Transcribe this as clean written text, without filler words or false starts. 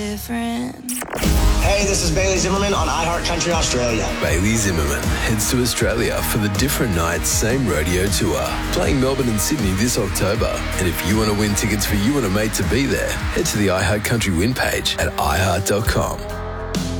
Different. Hey, this is Bailey Zimmerman on iHeart Country Australia. Bailey Zimmerman heads to Australia for the Different Nights Same Rodeo Tour, playing Melbourne and Sydney this October. And if you want to win tickets for you and a mate to be there, head to the iHeart Country Win page at iHeart.com.